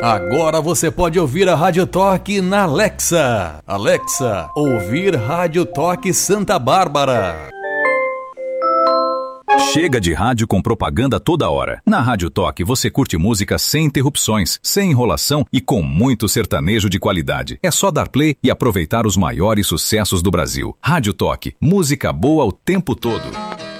Agora você pode ouvir a Rádio Toque na Alexa. Alexa, ouvir Rádio Toque Santa Bárbara. Chega de rádio com propaganda toda hora. Na Rádio Toque você curte música sem interrupções, sem enrolação e com muito sertanejo de qualidade. É só dar play e aproveitar os maiores sucessos do Brasil. Rádio Toque, música boa o tempo todo.